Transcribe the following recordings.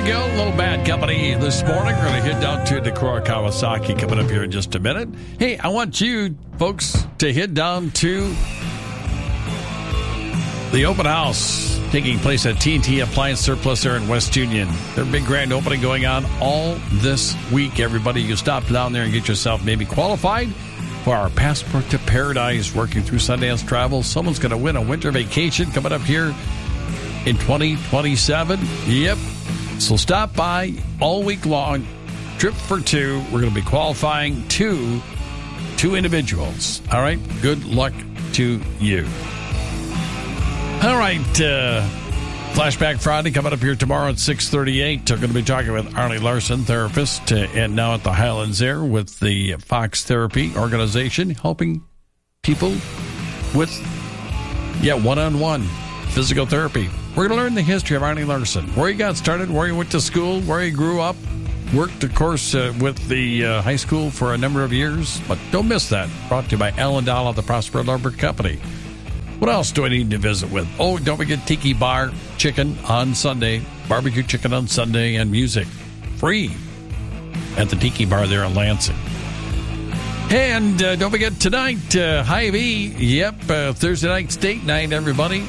go. A little Bad Company this morning. We're going to head down to Decorah, Kawasaki coming up here in just a minute. Hey, I want you folks to head down to the open house taking place at T&T Appliance Surplus there in West Union. Their big grand opening going on all this week. Everybody, you stop down there and get yourself maybe qualified for our Passport to Paradise, working through Sundance Travel. Someone's going to win a winter vacation coming up here in 2027. Yep. So stop by all week long. Trip for two. We're going to be qualifying two individuals. All right. Good luck to you. All right, Flashback Friday coming up here tomorrow at 6:38. We're going to be talking with Arnie Larson, therapist, and now at the Highlands there with the Fox Therapy organization, helping people with, one-on-one physical therapy. We're going to learn the history of Arnie Larson, where he got started, where he went to school, where he grew up, worked, of course, with the high school for a number of years. But don't miss that. Brought to you by Alan Dahl of the Prosper Lumber Company. What else do I need to visit with? Oh, don't forget Tiki Bar chicken on Sunday, barbecue chicken on Sunday, and music free at the Tiki Bar there in Lansing. And don't forget tonight, Hy-Vee. Yep, Thursday night state night, everybody.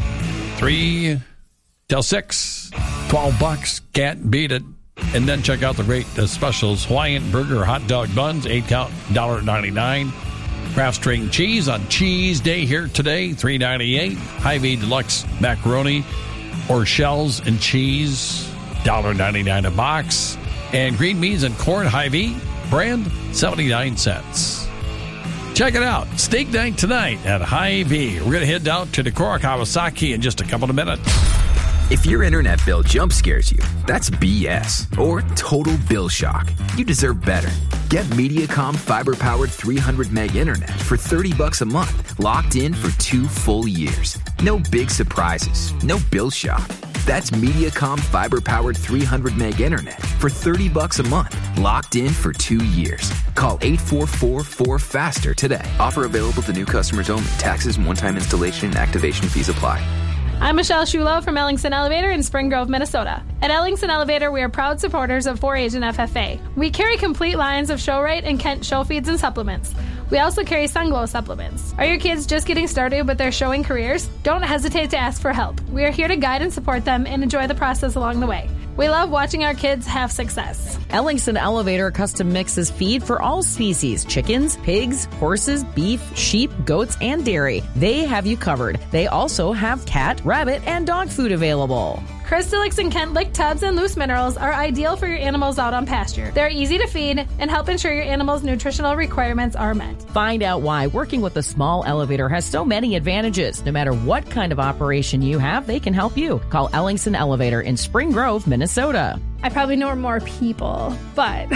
3 till 6, $12. Can't beat it. And then check out the great specials: Hawaiian burger, hot dog buns, 8-count, $1.99. Kraft string cheese on Cheese Day here today, $3.98. Hy-Vee Deluxe macaroni or shells and cheese, $1.99 a box. And green beans and corn Hy-Vee brand, 79 cents. Check it out. Steak night tonight at Hy-Vee. We're going to head down to Decorah, Kawasaki in just a couple of minutes. If your internet bill jump scares you, that's BS or total bill shock. You deserve better. Get Mediacom fiber-powered 300 meg internet for $30 a month, locked in for 2 full years. No big surprises, no bill shock. That's Mediacom fiber-powered 300 meg internet for $30 a month, locked in for 2 years. Call 844-4FASTER today. Offer available to new customers only. Taxes and one-time installation and activation fees apply. I'm Michelle Shulo from Ellingson Elevator in Spring Grove, Minnesota. At Ellingson Elevator, we are proud supporters of 4-H and FFA. We carry complete lines of Show-Right and Kent show feeds and supplements. We also carry Sunglow supplements. Are your kids just getting started with their showing careers? Don't hesitate to ask for help. We are here to guide and support them and enjoy the process along the way. We love watching our kids have success. Ellingson Elevator custom mixes feed for all species: chickens, pigs, horses, beef, sheep, goats, and dairy. They have you covered. They also have cat, rabbit, and dog food available. Crystalex and Kent Lick tubs and loose minerals are ideal for your animals out on pasture. They're easy to feed and help ensure your animal's nutritional requirements are met. Find out why working with a small elevator has so many advantages. No matter what kind of operation you have, they can help you. Call Ellingson Elevator in Spring Grove, Minnesota. I probably know more people, but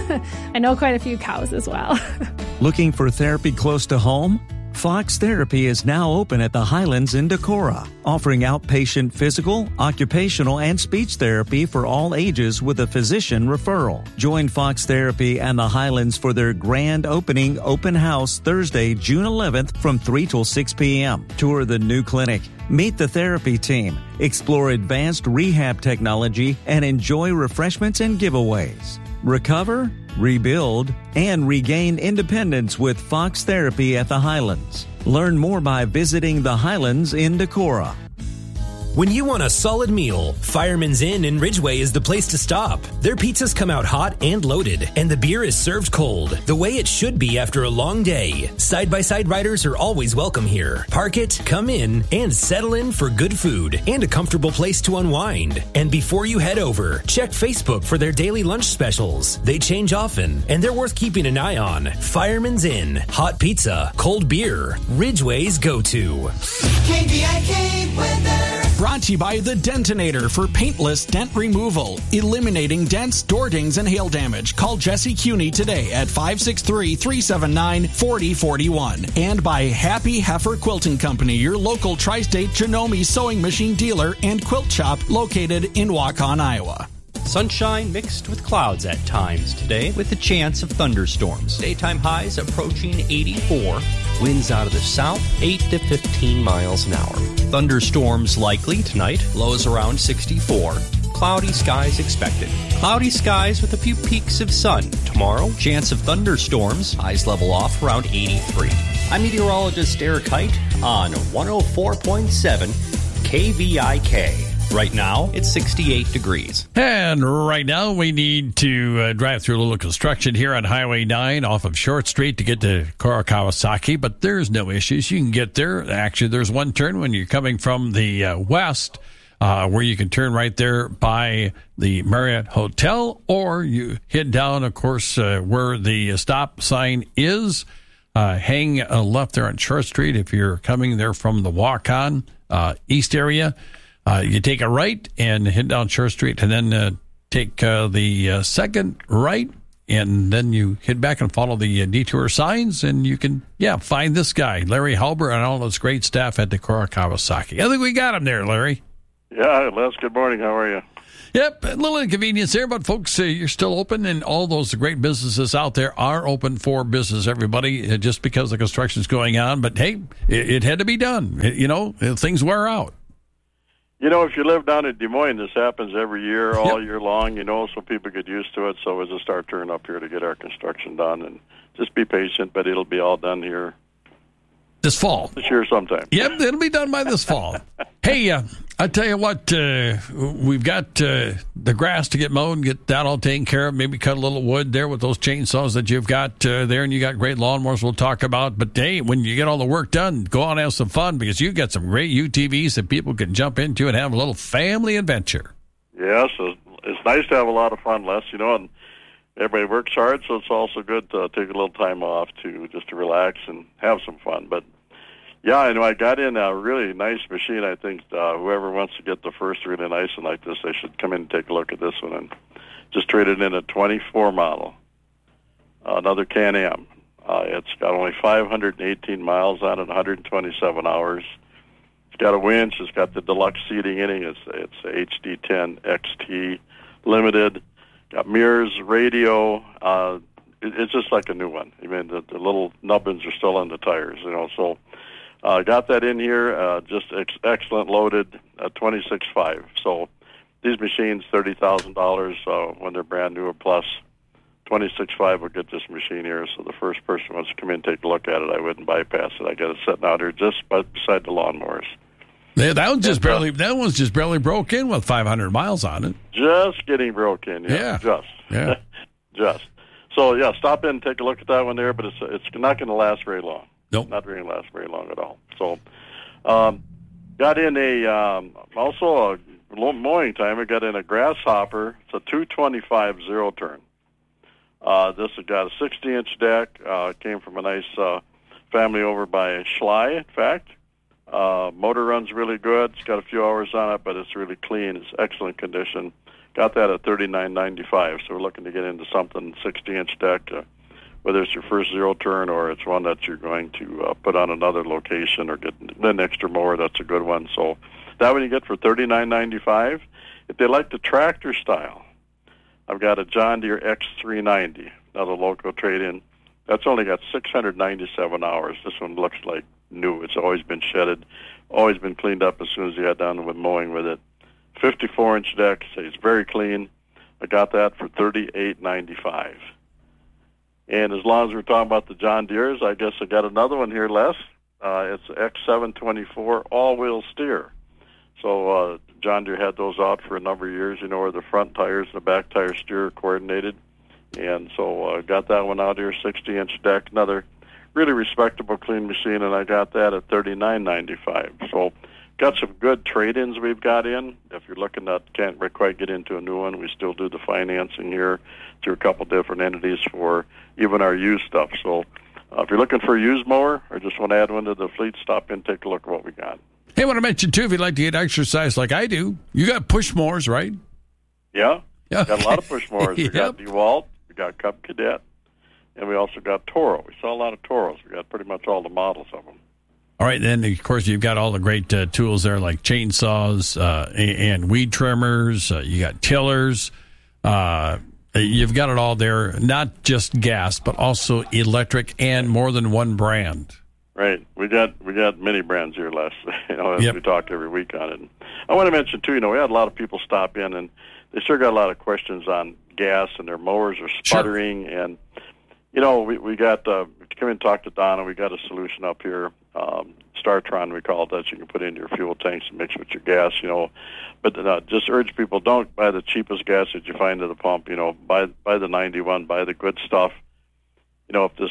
I know quite a few cows as well. Looking for therapy close to home? Fox Therapy is now open at the Highlands in Decorah, offering outpatient physical, occupational, and speech therapy for all ages with a physician referral. Join Fox Therapy and the Highlands for their grand opening open house Thursday, June 11th from 3 till 6 p.m. Tour the new clinic, meet the therapy team, explore advanced rehab technology, and enjoy refreshments and giveaways. Recover, rebuild, and regain independence with Fox Therapy at the Highlands. Learn more by visiting the Highlands in Decorah. When you want a solid meal, Fireman's Inn in Ridgeway is the place to stop. Their pizzas come out hot and loaded, and the beer is served cold, the way it should be after a long day. Side-by-side riders are always welcome here. Park it, come in, and settle in for good food and a comfortable place to unwind. And before you head over, check Facebook for their daily lunch specials. They change often, and they're worth keeping an eye on. Fireman's Inn, hot pizza, cold beer, Ridgeway's go-to. KVIK weather. Brought to you by the Dentinator for paintless dent removal, eliminating dents, door dings, and hail damage. Call Jesse Cuney today at 563-379-4041. And by Happy Heifer Quilting Company, your local tri-state Janome sewing machine dealer and quilt shop located in Waukon, Iowa. Sunshine mixed with clouds at times today with a chance of thunderstorms. Daytime highs approaching 84. Winds out of the south, 8 to 15 miles an hour. Thunderstorms likely tonight. Lows around 64. cloudy skies expected. Cloudy skies with a few peaks of sun. Tomorrow, chance of thunderstorms. Highs level off around 83. I'm meteorologist Eric Height on 104.7 KVIK. Right now, it's 68 degrees. And right now, we need to drive through a little construction here on Highway 9 off of Short Street to get to Cora Kawasaki, but there's no issues. You can get there. Actually, there's one turn when you're coming from the west where you can turn right there by the Marriott Hotel, or you head down, of course, where the stop sign is. Hang left there on Short Street if you're coming there from the walk-on east area. You take a right and head down Shore Street, and then take the second right, and then you head back and follow the detour signs, and you can, find this guy, Larry Halber, and all those great staff at Cora Kawasaki. I think we got him there, Larry. Yeah, Les, good morning. How are you? Yep, a little inconvenience there, but folks, you're still open, and all those great businesses out there are open for business, everybody, just because the construction's going on. But, hey, it had to be done. Things wear out. If you live down in Des Moines, this happens every year, all year long, so people get used to it. So we'll just start turning up here to get our construction done, and just be patient, but it'll be all done here. This fall. This year sometime. Yep, it'll be done by this fall. Hey, I tell you what, we've got the grass to get mowed and get that all taken care of. Maybe cut a little wood there with those chainsaws that you've got there, and you got great lawnmowers we'll talk about. But, hey, when you get all the work done, go on and have some fun, because you've got some great UTVs that people can jump into and have a little family adventure. Yes, it's nice to have a lot of fun, Les, and everybody works hard, so it's also good to take a little time off to relax and have some fun. But, yeah, I got in a really nice machine. I think whoever wants to get the first really nice one like this, they should come in and take a look at this one. And just traded in a 24 model, another Can-Am. It's got only 518 miles on it, 127 hours. It's got a winch. It's got the deluxe seating in it. It's HD10 XT Limited. Got mirrors, radio. It's just like a new one. I mean, the little nubbins are still on the tires, so... got that in here, just excellent loaded, 26.5. So these machines, $30,000 when they're brand new or plus. 26.5 will get this machine here. So the first person wants to come in and take a look at it, I wouldn't bypass it. I got it sitting out here just beside the lawnmowers. Yeah, that one's just barely broke in with 500 miles on it. Just getting broke in, just. So stop in and take a look at that one there, but it's not going to last very long. Nope. Not going to last very long at all. So, got in also a mowing timer, got in a Grasshopper. It's a 225 zero-turn. This has got a 60-inch deck. Came from a nice family over by Schley, in fact. Motor runs really good. It's got a few hours on it, but it's really clean. It's excellent condition. Got that at $39.95. So we're looking to get into something 60-inch deck, whether it's your first zero-turn or it's one that you're going to put on another location or get an extra mower, that's a good one. So that one you get for $39.95. If they like the tractor style, I've got a John Deere X390, another local trade-in. That's only got 697 hours. This one looks like new. It's always been shedded, always been cleaned up as soon as you got done with mowing with it. 54-inch deck, so it's very clean. I got that for $38.95. And as long as we're talking about the John Deeres, I guess I got another one here, Les. It's X724 all-wheel steer. So John Deere had those out for a number of years, where the front tires and the back tire steer are coordinated. And so got that one out here, 60-inch deck, another really respectable, clean machine, and I got that at $39.95. So got some good trade-ins we've got in. If you're looking at, can't quite get into a new one, we still do the financing here through a couple different entities for even our used stuff. So if you're looking for a used mower or just want to add one to the fleet, stop in, take a look at what we got. Hey, I want to mention, too, if you'd like to get exercise like I do, you got push mowers, right? Yeah. Got a lot of push mowers. We got DeWalt, we got Cub Cadet, and we also got Toro. We saw a lot of Toros. We got pretty much all the models of them. All right, then, of course, you've got all the great tools there like chainsaws and weed trimmers. You got tillers. You've got it all there, not just gas, but also electric and more than one brand. Right. We got many brands here, Les. As Yep. we talk every week on it. And I want to mention too. We had a lot of people stop in, and they sure got a lot of questions on gas and their mowers are sputtering. Sure. And we got come in and talk to Donna. We got a solution up here, Startron we call it, that you can put in your fuel tanks and mix with your gas. But just urge people, don't buy the cheapest gas that you find at the pump. Buy the 91, buy the good stuff. If this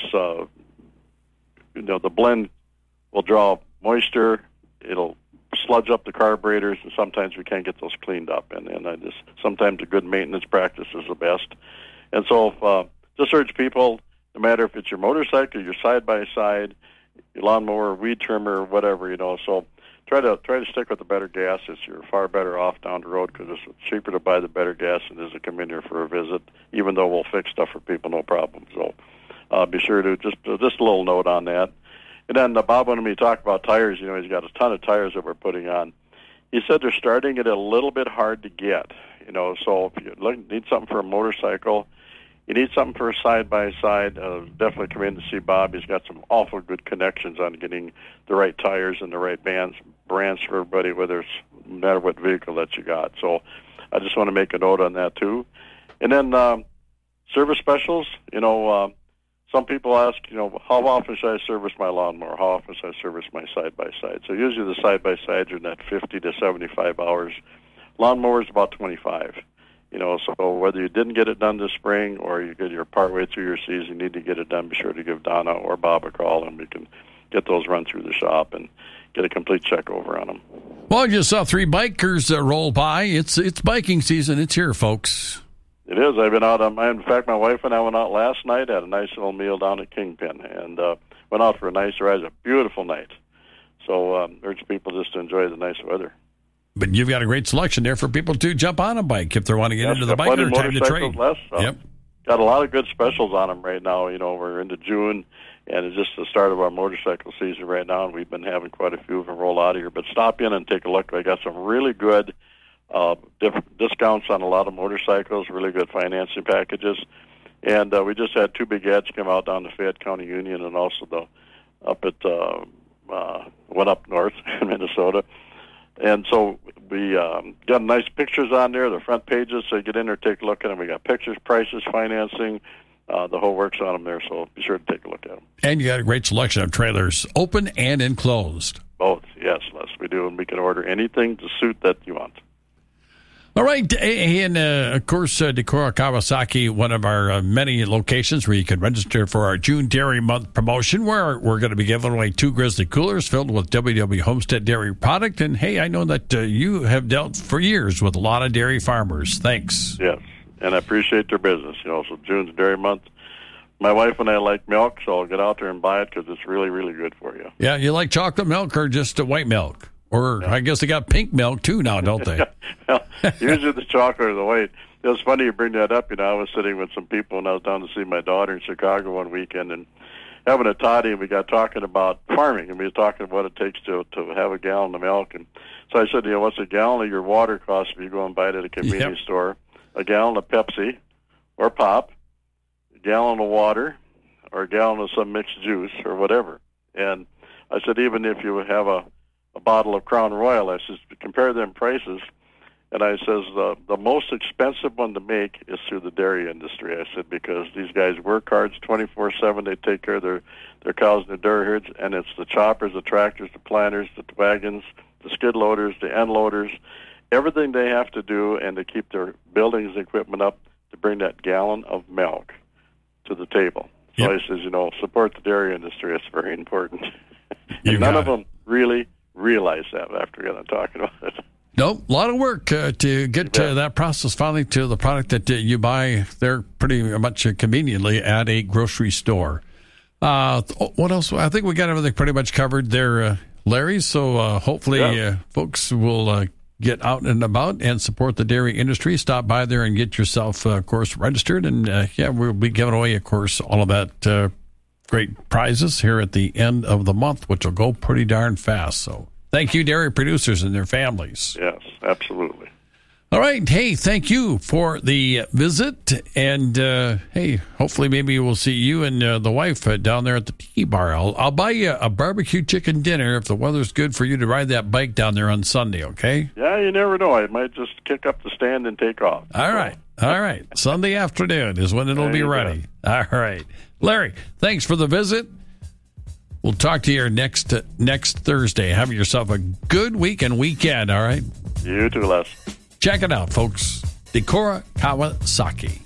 the blend will draw moisture, it'll sludge up the carburetors, and sometimes we can't get those cleaned up. And sometimes a good maintenance practice is the best. And so just urge people, no matter if it's your motorcycle, your side-by-side, your lawnmower, weed trimmer, whatever, so try to stick with the better gases. You're far better off down the road because it's cheaper to buy the better gas than it is to come in here for a visit, even though we'll fix stuff for people, no problem. So be sure to just a little note on that. And then Bob wanted me to talk about tires. He's got a ton of tires that we're putting on. He said they're starting it a little bit hard to get. So if you need something for a motorcycle, you need something for a side-by-side, definitely come in to see Bob. He's got some awful good connections on getting the right tires and the right brands for everybody, no matter what vehicle that you got. So I just want to make a note on that, too. And then service specials, some people ask, how often should I service my lawnmower? How often should I service my side-by-side? So usually the side-by-sides are in that 50 to 75 hours. Lawnmower's about 25. So whether you didn't get it done this spring or you're partway through your season, you need to get it done, be sure to give Donna or Bob a call, and we can get those run through the shop and get a complete check over on them. Well, I just saw 3 bikers roll by. It's biking season. It's here, folks. It is. I've been out. In fact, my wife and I went out last night, had a nice little meal down at Kingpin, and went out for a nice ride. It was a beautiful night. So urge people just to enjoy the nice weather. But you've got a great selection there for people to jump on a bike if they want to get into the bike or time to trade. Yep. Got a lot of good specials on them right now. We're into June, and it's just the start of our motorcycle season right now, and we've been having quite a few of them roll out of here. But stop in and take a look. I got some really good different discounts on a lot of motorcycles, really good financing packages. And we just had 2 big ads come out down the Fayette County Union and also one up north in Minnesota. And so we got nice pictures on there, the front pages, so you get in there, take a look at them. We got pictures, prices, financing, the whole works on them there, so be sure to take a look at them. And you got a great selection of trailers, open and enclosed. Both, yes, Les, we do, and we can order anything to suit that you want. All right, and of course, Decorah Kawasaki, one of our many locations where you can register for our June Dairy Month promotion, where we're going to be giving away 2 Grizzly coolers filled with WW Homestead dairy product. And hey, I know that you have dealt for years with a lot of dairy farmers. Thanks. Yes, and I appreciate their business. So June's Dairy Month. My wife and I like milk, so I'll get out there and buy it because it's really, really good for you. Yeah, you like chocolate milk or just white milk? Or I guess they got pink milk, too, now, don't they? Well, usually the chocolate or the white. It was funny you bring that up. I was sitting with some people, and I was down to see my daughter in Chicago one weekend, and having a toddy, and we got talking about farming, and we were talking about what it takes to have a gallon of milk. And so I said, what's a gallon of your water cost if you go and buy it at a convenience store? A gallon of Pepsi or Pop, a gallon of water, or a gallon of some mixed juice or whatever. And I said, even if you have a bottle of Crown Royal, I says, compare them prices. And I says, the most expensive one to make is through the dairy industry. I said, because these guys work hard 24/7. They take care of their cows and their dairy herds, and it's the choppers, the tractors, the planters, the wagons, the skid loaders, the end loaders, everything they have to do, and to keep their buildings and equipment up to bring that gallon of milk to the table. So I says, support the dairy industry. It's very important. And none of them really realize that after we got talking about it. Nope, a lot of work to get to that process finally to the product that you buy there pretty much conveniently at a grocery store. What else? I think we got everything pretty much covered there, Larry. So hopefully folks will get out and about and support the dairy industry. Stop by there and get yourself, of course, registered. And we'll be giving away, of course, all of that great prizes here at the end of the month, which will go pretty darn fast. So thank you, dairy producers and their families. Yes, absolutely. All right. Hey, thank you for the visit. And, hey, hopefully maybe we'll see you and the wife down there at the Tiki Bar. I'll buy you a barbecue chicken dinner if the weather's good for you to ride that bike down there on Sunday, okay? Yeah, you never know. I might just kick up the stand and take off. All right. All right. Sunday afternoon is when it'll be ready. All right. Larry, thanks for the visit. We'll talk to you next Thursday. Have yourself a good week and weekend, all right? You too, Les. Check it out, folks. Decorah Kawasaki.